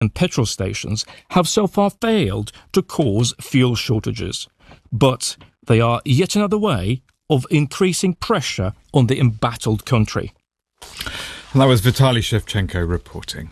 and petrol stations have so far failed to cause fuel shortages. But they are yet another way of increasing pressure on the embattled country. And that was Vitaly Shevchenko reporting.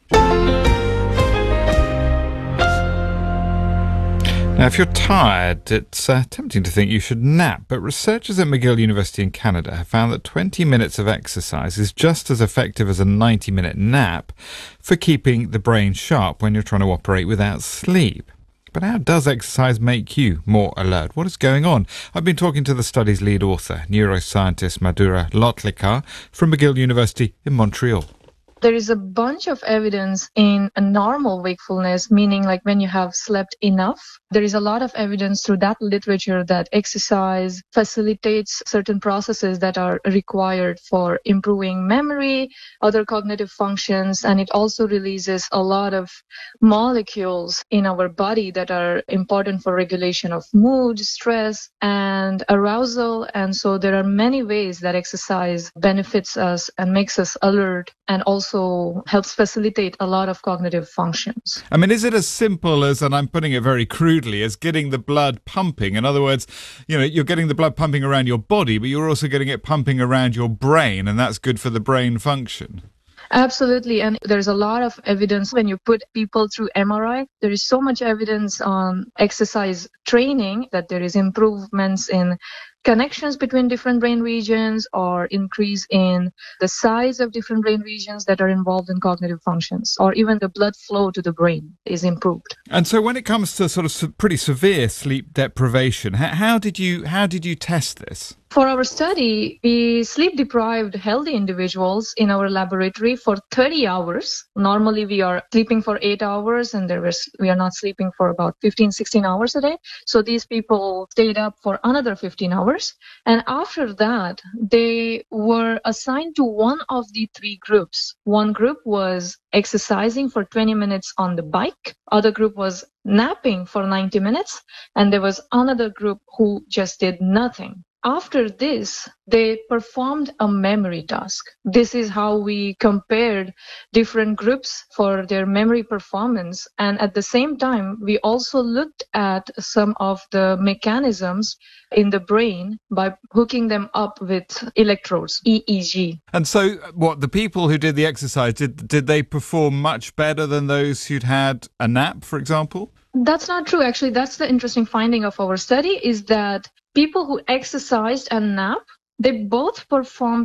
Now, if you're tired, it's tempting to think you should nap, but researchers at McGill University in Canada have found that 20 minutes of exercise is just as effective as a 90-minute nap for keeping the brain sharp when you're trying to operate without sleep. But how does exercise make you more alert? What is going on? I've been talking to the study's lead author, neuroscientist Madhura Lotlikar from McGill University in Montreal. There is a bunch of evidence in a normal wakefulness, meaning like when you have slept enough. There is a lot of evidence through that literature that exercise facilitates certain processes that are required for improving memory, other cognitive functions, and it also releases a lot of molecules in our body that are important for regulation of mood, stress, and arousal. And so there are many ways that exercise benefits us and makes us alert and also helps facilitate a lot of cognitive functions. I mean, is it as simple as, and I'm putting it very crudely, as getting the blood pumping? In other words, you know, you're getting the blood pumping around your body, but you're also getting it pumping around your brain, and that's good for the brain function. Absolutely. And there's a lot of evidence when you put people through MRI. There is so much evidence on exercise training that there is improvements in connections between different brain regions or increase in the size of different brain regions that are involved in cognitive functions, or even the blood flow to the brain is improved. And so when it comes to sort of pretty severe sleep deprivation, how did you test this? For our study, we sleep-deprived healthy individuals in our laboratory for 30 hours. Normally, we are sleeping for 8 hours, and we are not sleeping for about 15, 16 hours a day. So these people stayed up for another 15 hours. And after that, they were assigned to one of the three groups. One group was exercising for 20 minutes on the bike. Other group was napping for 90 minutes. And there was another group who just did nothing. After this, they performed a memory task. This is how we compared different groups for their memory performance. And at the same time, we also looked at some of the mechanisms in the brain by hooking them up with electrodes, EEG. And so the people who did the exercise, did they perform much better than those who'd had a nap, for example? That's not true. Actually, that's the interesting finding of our study is that people who exercised and nap, they both performed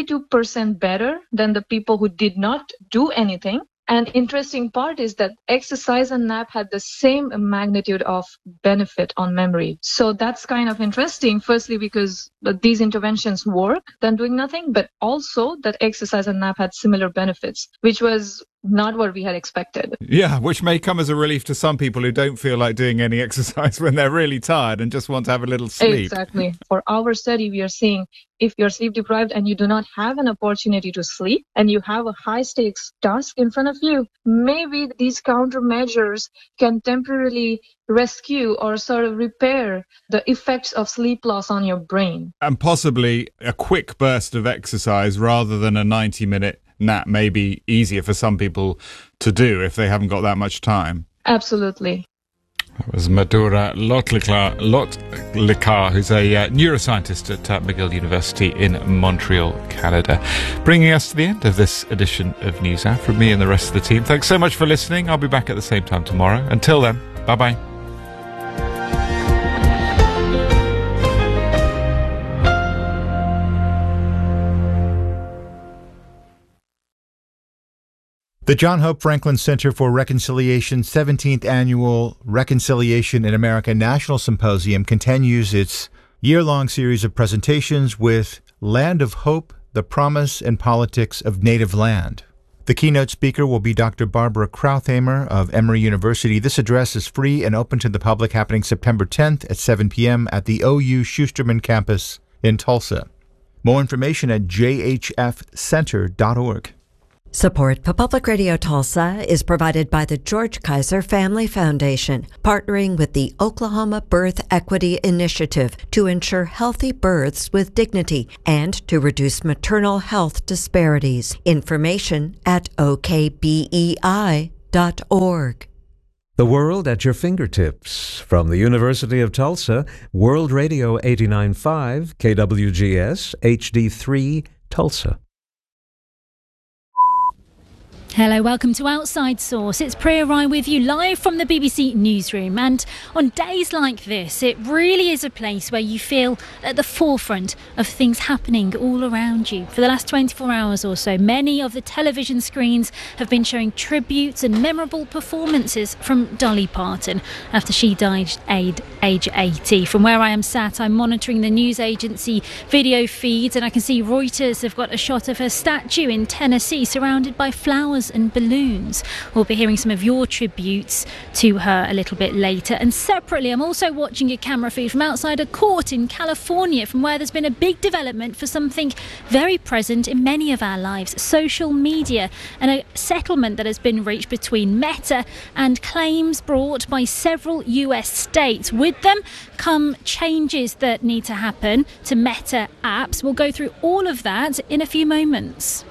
22% better than the people who did not do anything. And interesting part is that exercise and nap had the same magnitude of benefit on memory. So that's kind of interesting, firstly, because these interventions work than doing nothing, but also that exercise and nap had similar benefits, which was not what we had expected. Yeah, which may come as a relief to some people who don't feel like doing any exercise when they're really tired and just want to have a little sleep. Exactly. For our study, we are seeing if you're sleep deprived and you do not have an opportunity to sleep and you have a high stakes task in front of you, maybe these countermeasures can temporarily rescue or sort of repair the effects of sleep loss on your brain. And possibly a quick burst of exercise rather than a 90-minute nap may be easier for some people to do if they haven't got that much time. Absolutely. That was Madhura Lotlikar, who's a neuroscientist at McGill University in Montreal, Canada. Bringing us to the end of this edition of NewsHour from me and the rest of the team. Thanks so much for listening. I'll be back at the same time tomorrow. Until then, bye-bye. The John Hope Franklin Center for Reconciliation 17th Annual Reconciliation in America National Symposium continues its year-long series of presentations with Land of Hope, the Promise and Politics of Native Land. The keynote speaker will be Dr. Barbara Krauthamer of Emory University. This address is free and open to the public, happening September 10th at 7 p.m. at the OU Schusterman campus in Tulsa. More information at jhfcenter.org. Support for Public Radio Tulsa is provided by the George Kaiser Family Foundation, partnering with the Oklahoma Birth Equity Initiative to ensure healthy births with dignity and to reduce maternal health disparities. Information at okbei.org. The world at your fingertips. From the University of Tulsa, World Radio 89.5, KWGS, HD3, Tulsa. Hello, welcome to Outside Source. It's Priya Rai with you live from the BBC Newsroom. And on days like this, it really is a place where you feel at the forefront of things happening all around you. For the last 24 hours or so, many of the television screens have been showing tributes and memorable performances from Dolly Parton after she died at age 80. From where I am sat, I'm monitoring the news agency video feeds, and I can see Reuters have got a shot of her statue in Tennessee surrounded by flowers and balloons. We'll be hearing some of your tributes to her a little bit later. And separately, I'm also watching a camera feed from outside a court in California, from where there's been a big development for something very present in many of our lives: social media, and a settlement that has been reached between Meta and claims brought by several US states. With them come changes that need to happen to Meta apps. We'll go through all of that in a few moments.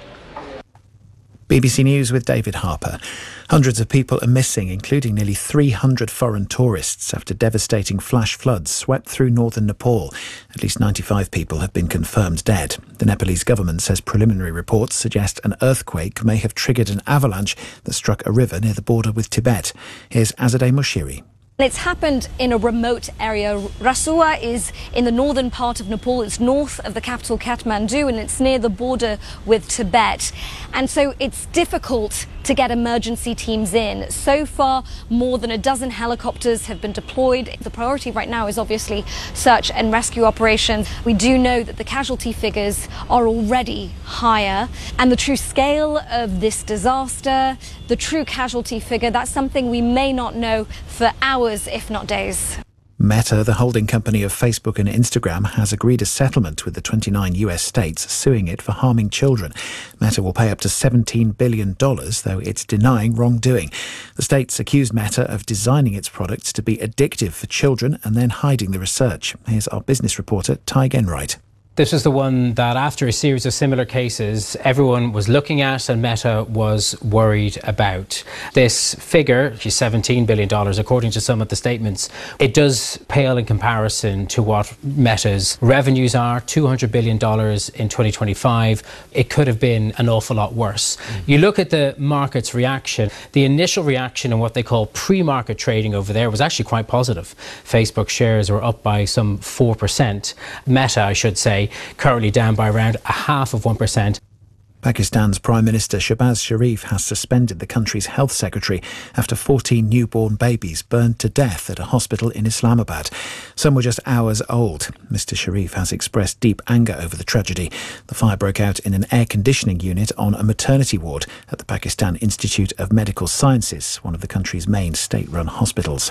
BBC News with David Harper. Hundreds of people are missing, including nearly 300 foreign tourists, after devastating flash floods swept through northern Nepal. At least 95 people have been confirmed dead. The Nepalese government says preliminary reports suggest an earthquake may have triggered an avalanche that struck a river near the border with Tibet. Here's Azadeh Moshiri. It's happened in a remote area. Rasua is in the northern part of Nepal. It's north of the capital Kathmandu, and it's near the border with Tibet. And so it's difficult to get emergency teams in. So far, more than a dozen helicopters have been deployed. The priority right now is obviously search and rescue operations. We do know that the casualty figures are already higher, and the true scale of this disaster, the true casualty figure, that's something we may not know for hours, if not days. Meta, the holding company of Facebook and Instagram, has agreed a settlement with the 29 US states suing it for harming children. Meta will pay up to $17 billion, though it's denying wrongdoing. The states accused Meta of designing its products to be addictive for children and then hiding the research. Here's our business reporter, Ty Genwright. This was the one that, after a series of similar cases, everyone was looking at and Meta was worried about. This figure, $17 billion, according to some of the statements, it does pale in comparison to what Meta's revenues are, $200 billion in 2025. It could have been an awful lot worse. You look at the market's reaction, the initial reaction in what they call pre-market trading over there was actually quite positive. Facebook shares were up by some 4%. Meta, I should say, currently down by around 0.5%. Pakistan's Prime Minister Shehbaz Sharif has suspended the country's health secretary after 14 newborn babies burned to death at a hospital in Islamabad. Some were just hours old. Mr. Sharif has expressed deep anger over the tragedy. The fire broke out in an air conditioning unit on a maternity ward at the Pakistan Institute of Medical Sciences, one of the country's main state-run hospitals.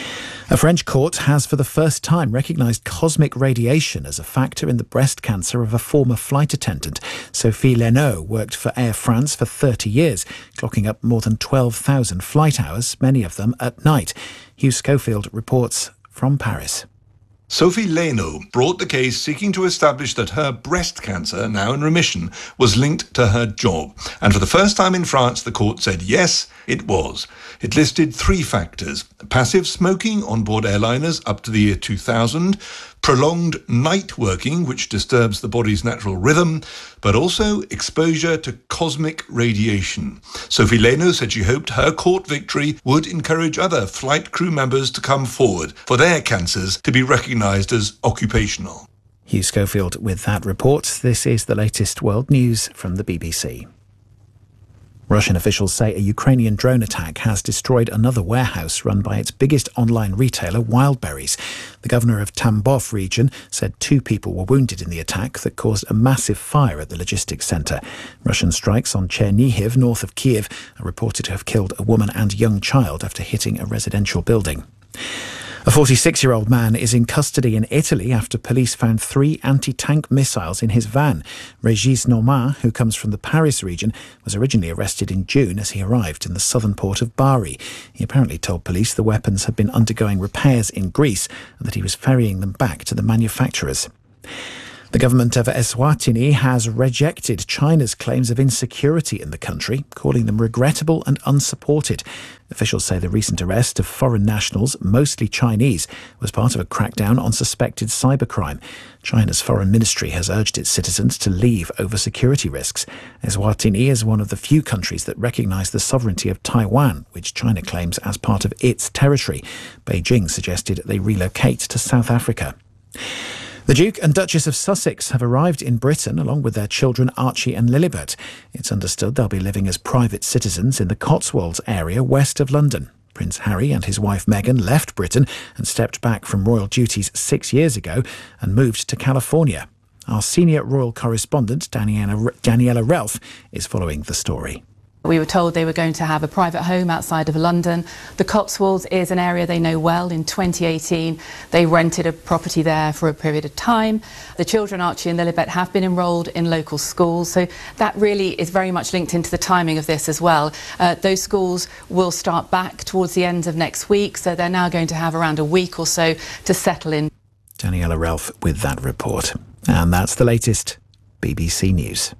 A French court has for the first time recognised cosmic radiation as a factor in the breast cancer of a former flight attendant. Sophie Leno worked for Air France for 30 years, clocking up more than 12,000 flight hours, many of them at night. Hugh Schofield reports from Paris. Sophie Leno brought the case seeking to establish that her breast cancer, now in remission, was linked to her job. And for the first time in France, the court said yes, it was. It listed 3 factors: passive smoking on board airliners up to the year 2000, prolonged night working, which disturbs the body's natural rhythm, but also exposure to cosmic radiation. Sophie Leno said she hoped her court victory would encourage other flight crew members to come forward for their cancers to be recognised as occupational. Hugh Schofield with that report. This is the latest world news from the BBC. Russian officials say a Ukrainian drone attack has destroyed another warehouse run by its biggest online retailer, Wildberries. The governor of Tambov region said 2 people were wounded in the attack that caused a massive fire at the logistics centre. Russian strikes on Chernihiv, north of Kiev, are reported to have killed a woman and young child after hitting a residential building. A 46-year-old man is in custody in Italy after police found 3 anti-tank missiles in his van. Régis Normand, who comes from the Paris region, was originally arrested in June as he arrived in the southern port of Bari. He apparently told police the weapons had been undergoing repairs in Greece and that he was ferrying them back to the manufacturers. The government of Eswatini has rejected China's claims of insecurity in the country, calling them regrettable and unsupported. Officials say the recent arrest of foreign nationals, mostly Chinese, was part of a crackdown on suspected cybercrime. China's foreign ministry has urged its citizens to leave over security risks. Eswatini is one of the few countries that recognise the sovereignty of Taiwan, which China claims as part of its territory. Beijing suggested they relocate to South Africa. The Duke and Duchess of Sussex have arrived in Britain along with their children Archie and Lilibet. It's understood they'll be living as private citizens in the Cotswolds area west of London. Prince Harry and his wife Meghan left Britain and stepped back from royal duties 6 years ago and moved to California. Our senior royal correspondent, Daniela Ralph, is following the story. We were told they were going to have a private home outside of London. The Cotswolds is an area they know well. In 2018, they rented a property there for a period of time. The children, Archie and Lilibet, have been enrolled in local schools, so that really is very much linked into the timing of this as well. Those schools will start back towards the end of next week, so they're now going to have around a week or so to settle in. Daniela Ralph with that report. And that's the latest BBC News.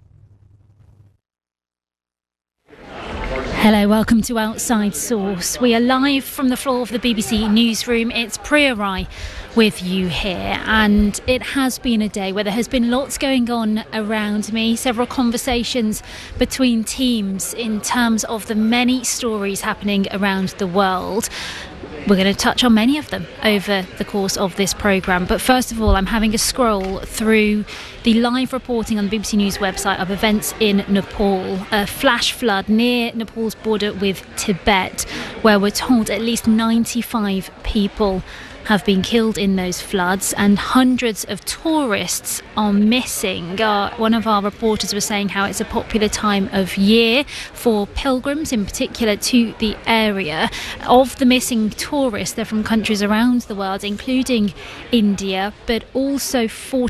Hello, welcome to Outside Source. We are live from the floor of the BBC newsroom. It's Priya Rai with you here, and it has been a day where there has been lots going on around me, several conversations between teams in terms of the many stories happening around the world. We're going to touch on many of them over the course of this programme. But first of all, I'm having a scroll through the live reporting on the BBC News website of events in Nepal. A flash flood near Nepal's border with Tibet, where we're told at least 95 people have been killed in those floods and hundreds of tourists are missing. One of our reporters was saying how it's a popular time of year for pilgrims in particular to the area. Of the missing tourists, they're from countries around the world, including India, but also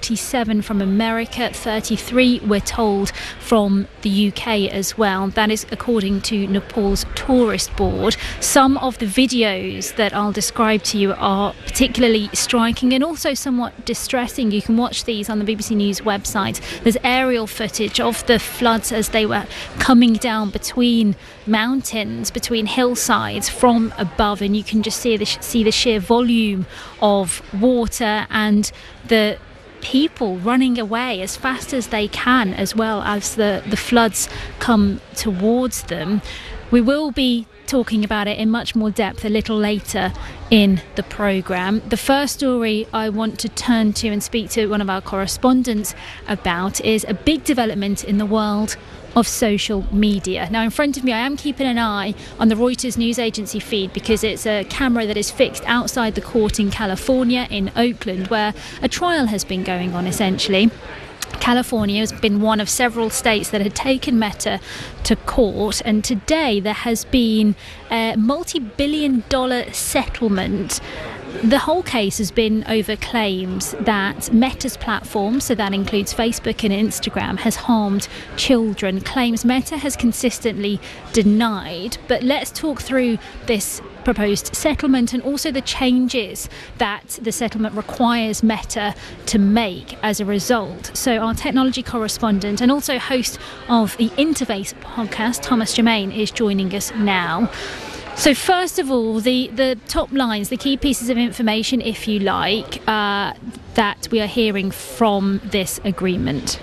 47 from America, 33 we're told from the UK as well. That is according to Nepal's tourist board. Some of the videos that I'll describe to you are particularly striking and also somewhat distressing. You can watch these on the BBC News website. There's aerial footage of the floods as they were coming down between mountains, between hillsides from above, and you can just see the sheer volume of water and the people running away as fast as they can as well as the floods come towards them. We will be talking about it in much more depth a little later in the programme. The first story I want to turn to and speak to one of our correspondents about is a big development in the world of social media. Now in front of me I am keeping an eye on the Reuters news agency feed because it's a camera that is fixed outside the court in California, in Oakland, where a trial has been going on essentially. California has been one of several states that had taken Meta to court, and today there has been a multi-billion-dollar settlement. The whole case has been over claims that Meta's platform, so that includes Facebook and Instagram, has harmed children, claims Meta has consistently denied. But let's talk through this proposed settlement and also the changes that the settlement requires Meta to make as a result. So our technology correspondent and also host of the Interface podcast, Thomas Germain, is joining us now. So first of all, the top lines, the key pieces of information, if you like, that we are hearing from this agreement.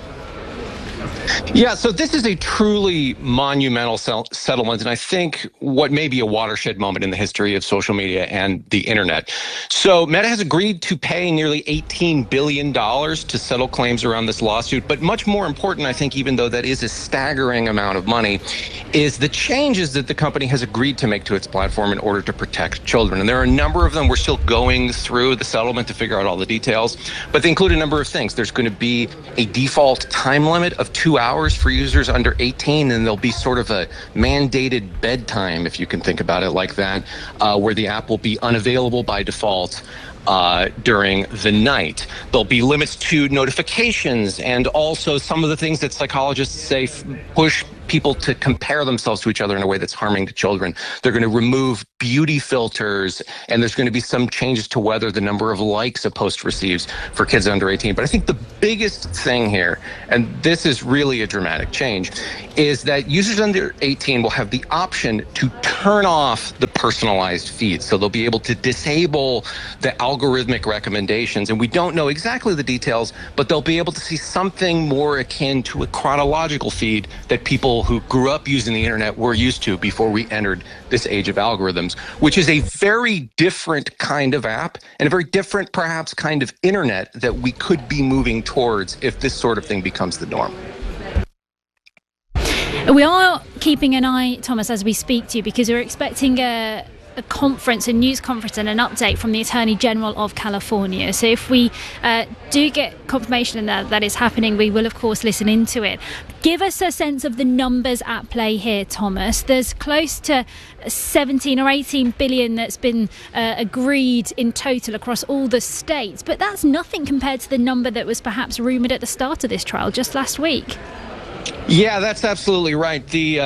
Yeah, so this is a truly monumental settlement, and I think what may be a watershed moment in the history of social media and the internet. So Meta has agreed to pay nearly $18 billion to settle claims around this lawsuit, but much more important, I think, even though that is a staggering amount of money, is the changes that the company has agreed to make to its platform in order to protect children. And there are a number of them. We're still going through the settlement to figure out all the details, but they include a number of things. There's going to be a default time limit of 2 hours for users under 18, and there'll be sort of a mandated bedtime, if you can think about it like that, where the app will be unavailable by default during the night. There'll be limits to notifications and also some of the things that psychologists say push people to compare themselves to each other in a way that's harming to children. They're going to remove beauty filters, and there's going to be some changes to whether the number of likes a post receives for kids under 18. But I think the biggest thing here, and this is really a dramatic change, is that users under 18 will have the option to turn off the personalized feed. So they'll be able to disable the algorithmic recommendations. And we don't know exactly the details, but they'll be able to see something more akin to a chronological feed that people who grew up using the internet were used to before we entered this age of algorithms, which is a very different kind of app and a very different, perhaps, kind of internet that we could be moving towards if this sort of thing becomes the norm. We are keeping an eye, Thomas, as we speak to you, because we're expecting a news conference and an update from the Attorney General of California. So if we do get confirmation that is happening, we will, of course, listen into it. Give us a sense of the numbers at play here, Thomas. There's close to 17 or 18 billion that's been agreed in total across all the states, but that's nothing compared to the number that was perhaps rumoured at the start of this trial just last week. Yeah, that's absolutely right.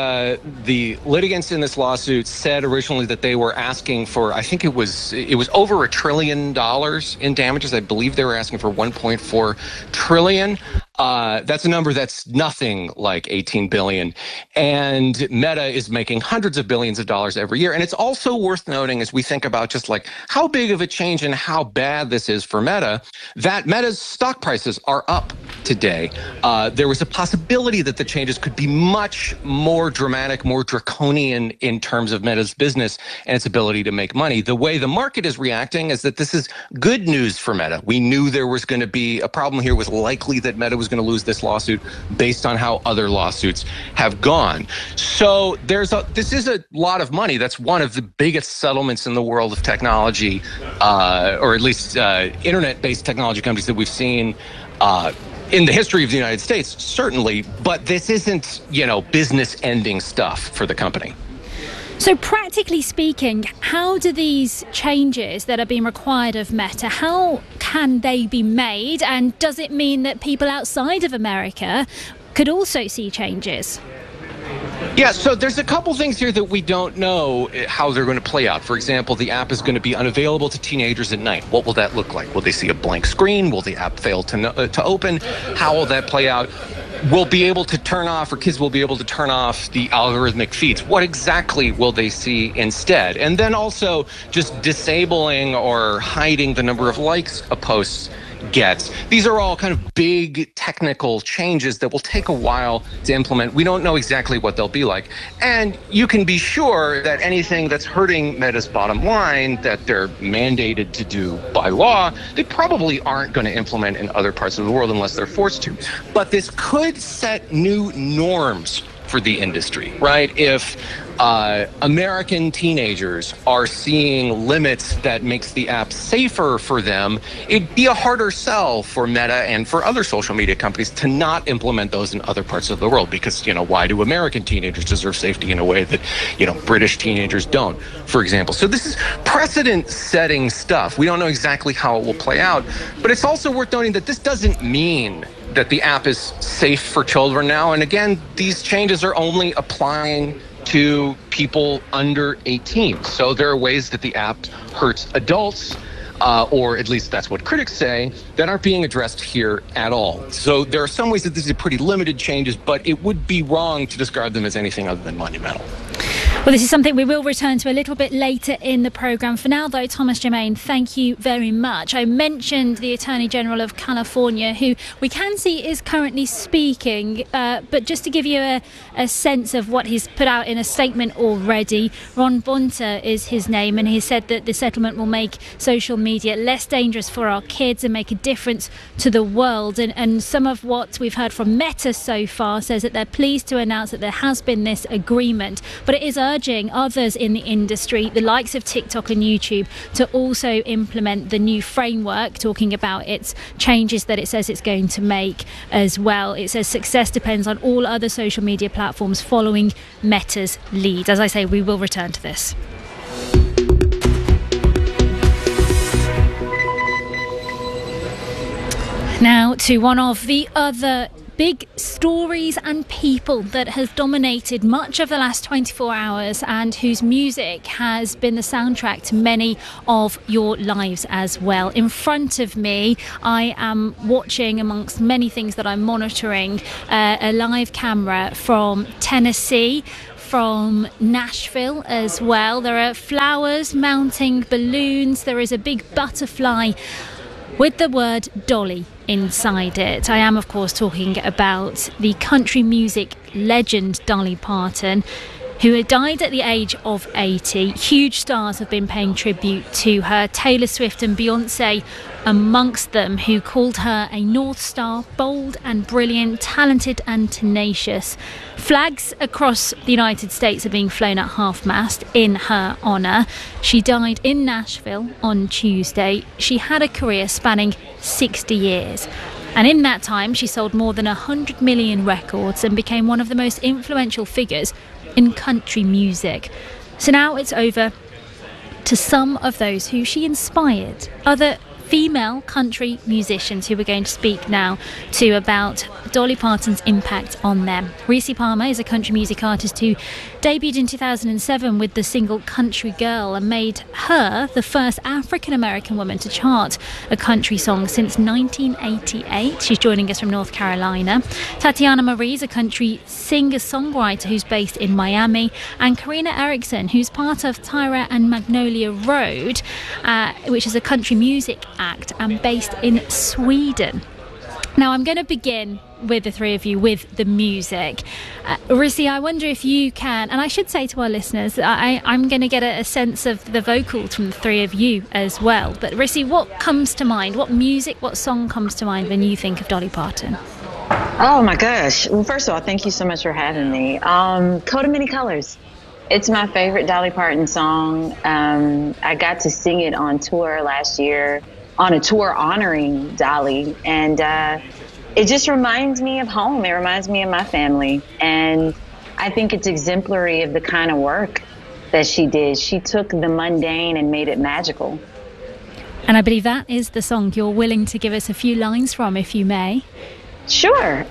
The litigants in this lawsuit said originally that they were asking for, I think it was over $1 trillion in damages. I believe they were asking for 1.4 trillion. That's a number that's nothing like 18 billion. And Meta is making hundreds of billions of dollars every year. And it's also worth noting, as we think about just like how big of a change and how bad this is for Meta, that Meta's stock prices are up today. There was a possibility that the changes could be much more dramatic, more draconian in terms of Meta's business and its ability to make money. The way the market is reacting is that this is good news for Meta. We knew there was going to be a problem here. It was likely that Meta was going to lose this lawsuit based on how other lawsuits have gone. So this is a lot of money. That's one of the biggest settlements in the world of technology, or at least internet-based technology companies that we've seen in the history of the United States, certainly. But this isn't, business-ending stuff for the company. So practically speaking, how do these changes that are being required of Meta, how can they be made? And does it mean that people outside of America could also see changes? Yeah, so there's a couple things here that we don't know how they're going to play out. For example, the app is going to be unavailable to teenagers at night. What will that look like? Will they see a blank screen? Will the app fail to open? How will that play out? We'll be able to turn off, or kids will be able to turn off the algorithmic feeds. What exactly will they see instead? And then also just disabling or hiding the number of likes a post gets. These are all kind of big technical changes that will take a while to implement. We don't know exactly what they'll be like. And you can be sure that anything that's hurting Meta's bottom line that they're mandated to do by law, they probably aren't going to implement in other parts of the world unless they're forced to. But this could set new norms for the industry, right? If American teenagers are seeing limits that makes the app safer for them, it'd be a harder sell for Meta and for other social media companies to not implement those in other parts of the world, because, why do American teenagers deserve safety in a way that, British teenagers don't, for example? So this is precedent-setting stuff. We don't know exactly how it will play out, but it's also worth noting that this doesn't mean that the app is safe for children now. And again, these changes are only applying to people under 18. So there are ways that the app hurts adults, or at least that's what critics say, that aren't being addressed here at all. So there are some ways that these are pretty limited changes, but it would be wrong to describe them as anything other than monumental. Well, this is something we will return to a little bit later in the programme. For now, though, Thomas Germain, thank you very much. I mentioned the Attorney General of California, who we can see is currently speaking, but just to give you a sense of what he's put out in a statement already, Ron Bonta is his name, and he said that the settlement will make social media less dangerous for our kids and make a difference to the world. And some of what we've heard from Meta so far says that they're pleased to announce that there has been this agreement, but it is urging others in the industry, the likes of TikTok and YouTube, to also implement the new framework, talking about its changes that it says it's going to make as well. It says success depends on all other social media platforms following Meta's lead. As I say, we will return to this. Now to one of the other big stories and people that has dominated much of the last 24 hours and whose music has been the soundtrack to many of your lives as well. In front of me, I am watching, amongst many things that I'm monitoring, a live camera from Tennessee, from Nashville as well. There are flowers mounting balloons. There is a big butterfly with the word Dolly inside it. I am, of course, talking about the country music legend Dolly Parton, who had died at the age of 80. Huge stars have been paying tribute to her, Taylor Swift and Beyonce amongst them, who called her a North Star, bold and brilliant, talented and tenacious. Flags across the United States are being flown at half-mast in her honour. She died in Nashville on Tuesday. She had a career spanning 60 years. And in that time, she sold more than 100 million records and became one of the most influential figures in country music. So now it's over to some of those who she inspired, other female country musicians who we're going to speak now to about Dolly Parton's impact on them. Reese Palmer is a country music artist who debuted in 2007 with the single Country Girl and made her the first African-American woman to chart a country song since 1988. She's joining us from North Carolina. Tatiana Marie is a country singer-songwriter who's based in Miami, and Karina Erickson, who's part of Tyra and Magnolia Road, which is a country music act and based in Sweden. Now I'm going to begin with the three of you with the music. Rissi, I wonder if you can, and I should say to our listeners, I'm going to get a sense of the vocals from the three of you as well. But Rissi, what comes to mind? What music, what song comes to mind when you think of Dolly Parton? Oh my gosh. Well, first of all, thank you so much for having me. Coat of Many Colors. It's my favorite Dolly Parton song. I got to sing it on tour last year, on a tour honoring Dolly, and it just reminds me of home. It reminds me of my family, and I think it's exemplary of the kind of work that she did. She took the mundane and made it magical. And I believe that is the song you're willing to give us a few lines from, if you may. Sure.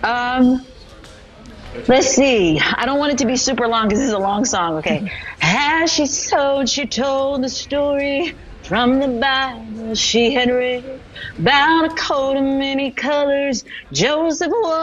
Let's see. I don't want it to be super long because this is a long song. Okay. As she sewed, she told the story from the Bible she had read about a coat of many colors Joseph wore.